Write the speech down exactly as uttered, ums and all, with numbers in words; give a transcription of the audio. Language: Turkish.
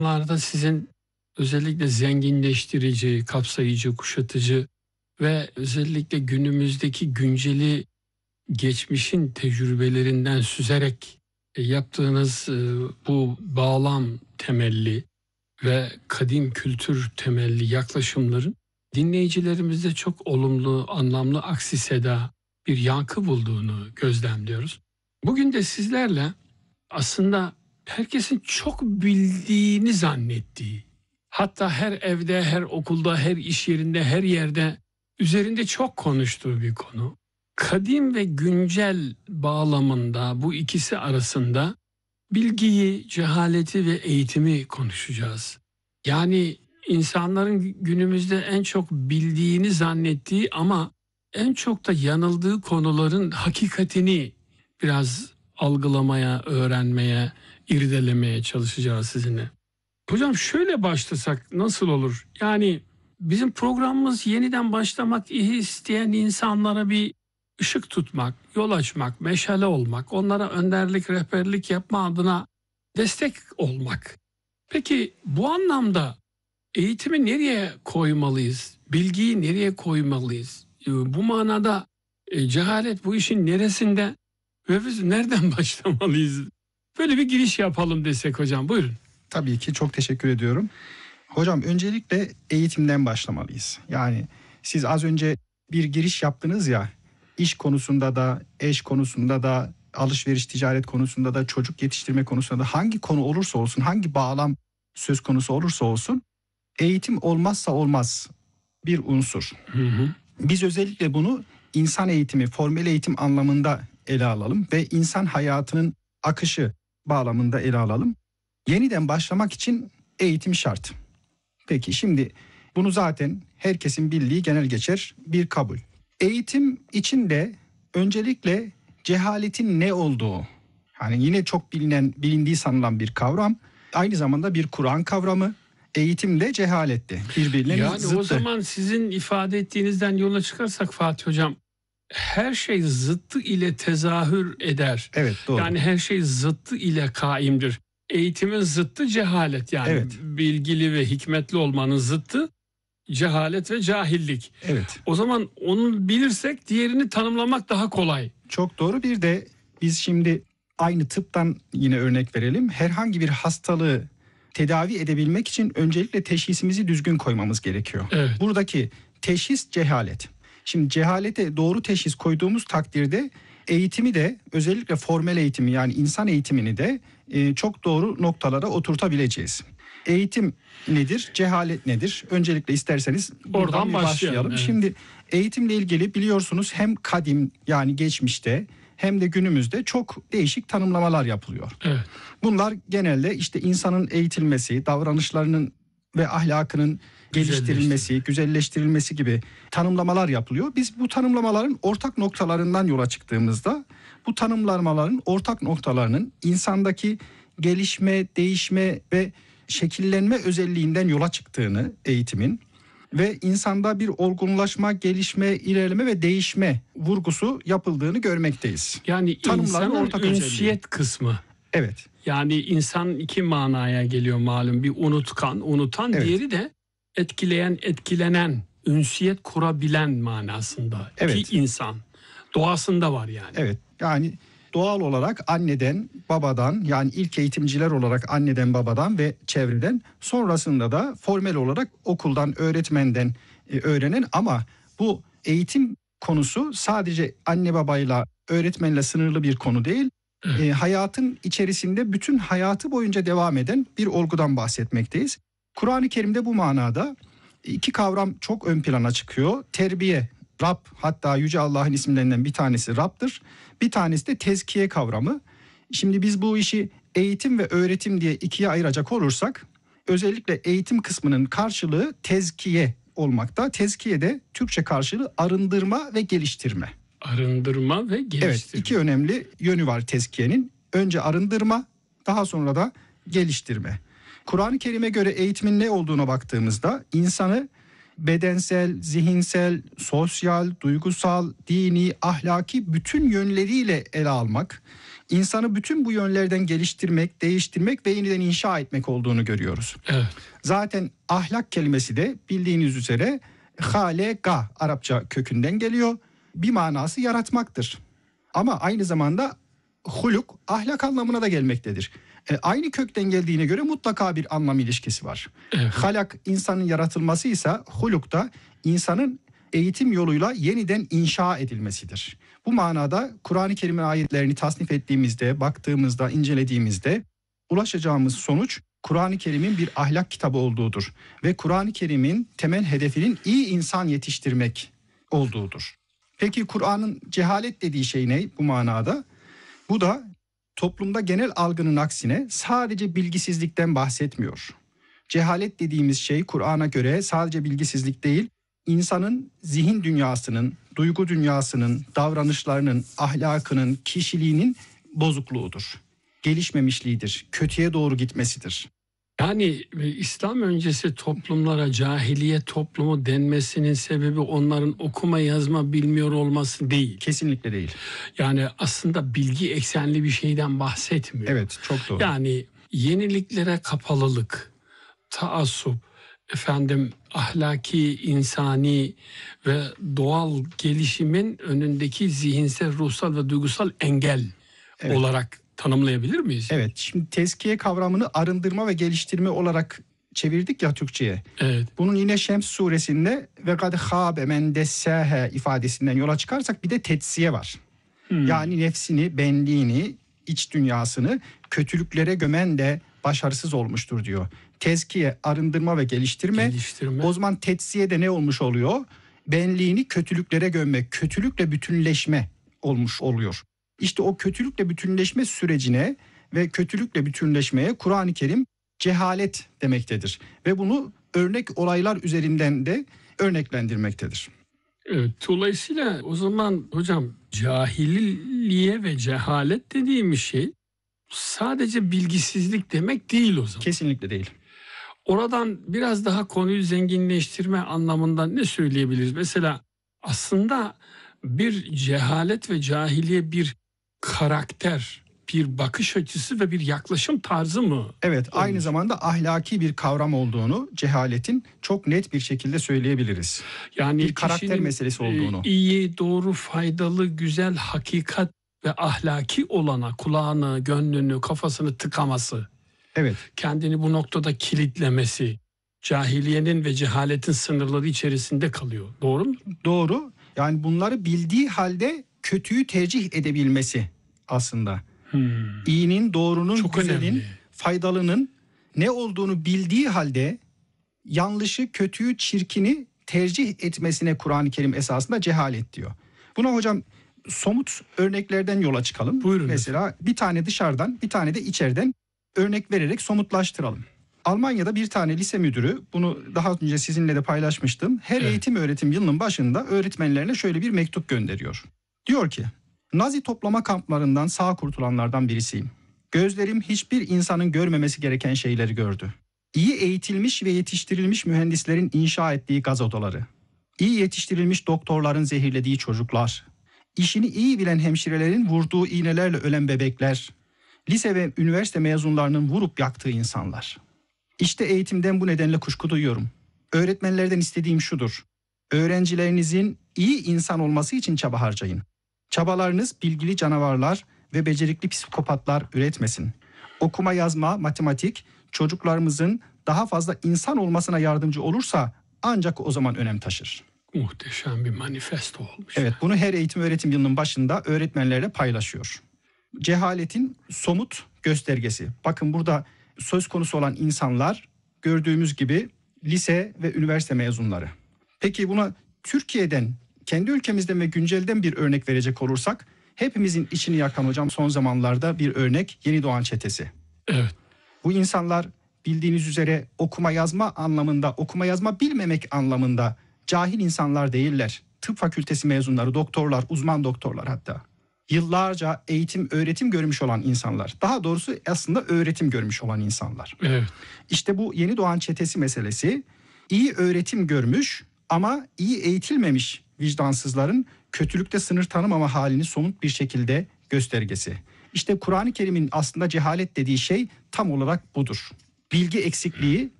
programlarda sizin özellikle zenginleştirici, kapsayıcı, kuşatıcı ve özellikle günümüzdeki günceli geçmişin tecrübelerinden süzerek e, yaptığınız e, bu bağlam temelli ve kadim kültür temelli yaklaşımların dinleyicilerimizde çok olumlu, anlamlı, aksi seda bir yankı bulduğunu gözlemliyoruz. Bugün de sizlerle aslında herkesin çok bildiğini zannettiği, hatta her evde, her okulda, her iş yerinde, her yerde üzerinde çok konuştuğu bir konu. Kadim ve güncel bağlamında bu ikisi arasında bilgiyi, cehaleti ve eğitimi konuşacağız. Yani insanların günümüzde en çok bildiğini zannettiği ama en çok da yanıldığı konuların hakikatini biraz algılamaya, öğrenmeye, irdelemeye çalışacağız sizinle. Hocam şöyle başlasak nasıl olur? Yani bizim programımız yeniden başlamak isteyen insanlara bir ışık tutmak, yol açmak, meşale olmak, onlara önderlik, rehberlik yapma adına destek olmak. Peki bu anlamda eğitimi nereye koymalıyız? Bilgiyi nereye koymalıyız? Bu manada e, cehalet bu işin neresinde ve biz nereden başlamalıyız? Böyle bir giriş yapalım desek hocam, buyurun. Tabii ki, çok teşekkür ediyorum. Hocam öncelikle eğitimden başlamalıyız. Yani siz az önce bir giriş yaptınız ya, iş konusunda da, eş konusunda da, alışveriş ticaret konusunda da, çocuk yetiştirme konusunda da, hangi konu olursa olsun, hangi bağlam söz konusu olursa olsun eğitim olmazsa olmaz bir unsur. Hı hı. Biz özellikle bunu insan eğitimi, formel eğitim anlamında ele alalım ve insan hayatının akışı bağlamında ele alalım. Yeniden başlamak için eğitim şart. Peki şimdi bunu zaten herkesin bildiği genel geçer bir kabul. Eğitim için de öncelikle cehaletin ne olduğu, yani yine çok bilinen, bilindiği sanılan bir kavram, aynı zamanda bir Kur'an kavramı. Eğitimde cehalette birbirlerinin yani zıttı. O zaman sizin ifade ettiğinizden yola çıkarsak Fatih Hocam, her şey zıttı ile tezahür eder. Evet, doğru. Yani her şey zıttı ile kaimdir. Eğitimin zıttı cehalet, yani Evet. bilgili ve hikmetli olmanın zıttı cehalet ve cahillik. Evet. O zaman onu bilirsek diğerini tanımlamak daha kolay. Çok doğru. Bir de biz şimdi aynı tıptan yine örnek verelim. Herhangi bir hastalığı tedavi edebilmek için öncelikle teşhisimizi düzgün koymamız gerekiyor. Evet. Buradaki teşhis cehalet. Şimdi cehalete doğru teşhis koyduğumuz takdirde eğitimi de, özellikle formel eğitimi yani insan eğitimini de e, çok doğru noktalara oturtabileceğiz. Eğitim nedir? Cehalet nedir? Öncelikle isterseniz buradan Oradan bir başlayalım. başlayalım. Evet. Şimdi eğitimle ilgili biliyorsunuz hem kadim yani geçmişte hem de günümüzde çok değişik tanımlamalar yapılıyor. Evet. Bunlar genelde işte insanın eğitilmesi, davranışlarının ve ahlakının geliştirilmesi, güzelleştirilmesi gibi tanımlamalar yapılıyor. Biz bu tanımlamaların ortak noktalarından yola çıktığımızda bu tanımlamaların ortak noktalarının insandaki gelişme, değişme ve şekillenme özelliğinden yola çıktığını eğitimin ve insanda bir olgunlaşma, gelişme, ilerleme ve değişme vurgusu yapıldığını görmekteyiz. Yani Tanımların insanın ortak ünsiyet özelliği. kısmı. Evet. Yani insan iki manaya geliyor malum. Bir unutkan, unutan, Evet. diğeri de etkileyen, etkilenen, ünsiyet kurabilen manasında. Evet. İki insan. Doğasında var yani. Evet. Yani doğal olarak anneden, babadan, yani ilk eğitimciler olarak anneden, babadan ve çevreden, sonrasında da formel olarak okuldan, öğretmenden e, öğrenen, ama bu eğitim konusu sadece anne babayla, öğretmenle sınırlı bir konu değil. Evet. E, hayatın içerisinde bütün hayatı boyunca devam eden bir olgudan bahsetmekteyiz. Kur'an-ı Kerim'de bu manada iki kavram çok ön plana çıkıyor. Terbiye, Rab, hatta Yüce Allah'ın isimlerinden bir tanesi Rab'dır. Bir tanesi de tezkiye kavramı. Şimdi biz bu işi eğitim ve öğretim diye ikiye ayıracak olursak, özellikle eğitim kısmının karşılığı tezkiye olmakta. Tezkiye de Türkçe karşılığı arındırma ve geliştirme. Arındırma ve geliştirme. Evet, iki önemli yönü var tezkiyenin. Önce arındırma, daha sonra da geliştirme. Kur'an-ı Kerim'e göre eğitimin ne olduğuna baktığımızda insanı bedensel, zihinsel, sosyal, duygusal, dini, ahlaki bütün yönleriyle ele almak, İnsanı bütün bu yönlerden geliştirmek, değiştirmek ve yeniden inşa etmek olduğunu görüyoruz. Evet. Zaten ahlak kelimesi de bildiğiniz üzere haleka Arapça kökünden geliyor. Bir manası yaratmaktır. Ama aynı zamanda huluk ahlak anlamına da gelmektedir. E, aynı kökten geldiğine göre mutlaka bir anlam ilişkisi var. Evet. Halak insanın yaratılması ise huluk da insanın eğitim yoluyla yeniden inşa edilmesidir. Bu manada Kur'an-ı Kerim'in ayetlerini tasnif ettiğimizde, baktığımızda, incelediğimizde ulaşacağımız sonuç Kur'an-ı Kerim'in bir ahlak kitabı olduğudur. Ve Kur'an-ı Kerim'in temel hedefinin iyi insan yetiştirmek olduğudur. Peki Kur'an'ın cehalet dediği şey ne bu manada? Bu da toplumda genel algının aksine sadece bilgisizlikten bahsetmiyor. Cehalet dediğimiz şey Kur'an'a göre sadece bilgisizlik değil, insanın zihin dünyasının, duygu dünyasının, davranışlarının, ahlakının, kişiliğinin bozukluğudur. Gelişmemişliğidir, kötüye doğru gitmesidir. Yani e, İslam öncesi toplumlara cahiliye toplumu denmesinin sebebi onların okuma yazma bilmiyor olması değil. Kesinlikle değil. Yani aslında bilgi eksenli bir şeyden bahsetmiyor. Evet, çok doğru. Yani yeniliklere kapalılık, taassup, efendim ahlaki, insani ve doğal gelişimin önündeki zihinsel, ruhsal ve duygusal engel Evet. olarak tanımlayabilir miyiz? Evet, şimdi tezkiye kavramını arındırma ve geliştirme olarak çevirdik ya Türkçe'ye. Evet. Bunun yine Şems suresinde ve kad khâbe men dessâhe ifadesinden yola çıkarsak bir de tetsiye var. Hmm. Yani nefsini, benliğini, iç dünyasını kötülüklere gömen de başarısız olmuştur diyor. Tezkiye, arındırma ve geliştirme. Geliştirme. O zaman tetsiye de ne olmuş oluyor? Benliğini kötülüklere gömmek, kötülükle bütünleşme olmuş oluyor. İşte o kötülükle bütünleşme sürecine ve kötülükle bütünleşmeye Kur'an-ı Kerim cehalet demektedir. Ve bunu örnek olaylar üzerinden de örneklendirmektedir. Evet, dolayısıyla o zaman hocam cahilliğe ve cehalet dediğimiz şey sadece bilgisizlik demek değil o zaman. Kesinlikle değil. Oradan biraz daha konuyu zenginleştirme anlamında ne söyleyebiliriz? Mesela aslında bir cehalet ve cahiliye bir karakter, bir bakış açısı ve bir yaklaşım tarzı mı? Evet, aynı olmuş? zamanda ahlaki bir kavram olduğunu cehaletin çok net bir şekilde söyleyebiliriz. Yani bir karakter kişinin, meselesi olduğunu. e, iyi, doğru, faydalı, güzel, hakikat ve ahlaki olana kulağını, gönlünü, kafasını tıkaması, Evet, kendini bu noktada kilitlemesi, cahiliyenin ve cehaletin sınırları içerisinde kalıyor. Doğru mu? doğru. Yani bunları bildiği halde kötüyü tercih edebilmesi aslında. Hmm. İyinin, doğrunun, Çok güzelin, önemli. faydalının ne olduğunu bildiği halde yanlışı, kötüyü, çirkini tercih etmesine Kur'an-ı Kerim esasında cehalet diyor. Buna hocam somut örneklerden yola çıkalım. Buyurun. Mesela bir tane dışarıdan, bir tane de içeriden örnek vererek somutlaştıralım. Almanya'da bir tane lise müdürü, bunu daha önce sizinle de paylaşmıştım. Her Evet. eğitim öğretim yılının başında öğretmenlerine şöyle bir mektup gönderiyor. Diyor ki, Nazi toplama kamplarından sağ kurtulanlardan birisiyim. Gözlerim hiçbir insanın görmemesi gereken şeyleri gördü. İyi eğitilmiş ve yetiştirilmiş mühendislerin inşa ettiği gaz odaları, iyi yetiştirilmiş doktorların zehirlediği çocuklar, işini iyi bilen hemşirelerin vurduğu iğnelerle ölen bebekler, lise ve üniversite mezunlarının vurup yaktığı insanlar. İşte eğitimden bu nedenle kuşku duyuyorum. Öğretmenlerden istediğim şudur. Öğrencilerinizin iyi insan olması için çaba harcayın. Çabalarınız bilgili canavarlar ve becerikli psikopatlar üretmesin. Okuma, yazma, matematik çocuklarımızın daha fazla insan olmasına yardımcı olursa ancak o zaman önem taşır. Muhteşem bir manifesto olmuş. Evet, bunu her eğitim öğretim yılının başında öğretmenlerle paylaşıyor. Cehaletin somut göstergesi. Bakın burada söz konusu olan insanlar gördüğümüz gibi lise ve üniversite mezunları. Peki buna Türkiye'den, kendi ülkemizden ve güncelden bir örnek verecek olursak hepimizin içini yakan hocam son zamanlarda bir örnek Yeni Doğan Çetesi. Evet. Bu insanlar bildiğiniz üzere okuma yazma anlamında, okuma yazma bilmemek anlamında cahil insanlar değiller. Tıp fakültesi mezunları, doktorlar, uzman doktorlar hatta. Yıllarca eğitim, öğretim görmüş olan insanlar. Daha doğrusu aslında öğretim görmüş olan insanlar. Evet. İşte bu Yeni Doğan Çetesi meselesi iyi öğretim görmüş ama iyi eğitilmemiş vicdansızların kötülükte sınır tanımama halini somut bir şekilde göstergesi. İşte Kur'an-ı Kerim'in aslında cehalet dediği şey tam olarak budur. Bilgi eksikliği